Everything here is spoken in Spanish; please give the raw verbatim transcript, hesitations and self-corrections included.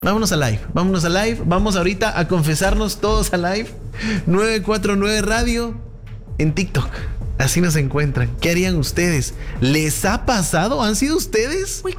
Vámonos a live, vámonos a live. Vamos ahorita a confesarnos todos a live. nueve cuatro nueve Radio en TikTok. Así nos encuentran. ¿Qué harían ustedes? ¿Les ha pasado? ¿Han sido ustedes?